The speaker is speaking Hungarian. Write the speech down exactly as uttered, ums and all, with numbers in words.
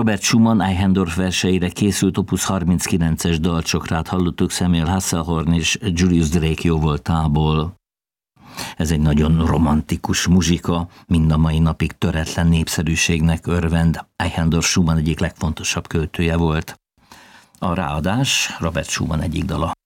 Robert Schumann Eichendorff verseire készült Opus harminckilences dalcsokrát hallottuk Samuel Hasselhorn és Julius Drake jóvoltából. Ez egy nagyon romantikus muzsika, mind a mai napig töretlen népszerűségnek örvend. Eichendorff Schumann egyik legfontosabb költője volt. A ráadás Robert Schumann egyik dala.